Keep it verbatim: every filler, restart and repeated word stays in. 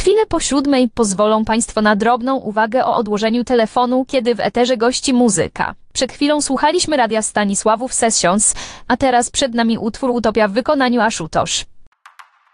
Chwilę po siódmej pozwolą Państwo na drobną uwagę o odłożeniu telefonu, kiedy w eterze gości muzyka. Przed chwilą słuchaliśmy radia Stanisławów Sessions, a teraz przed nami utwór Utopia w wykonaniu Ashutosh.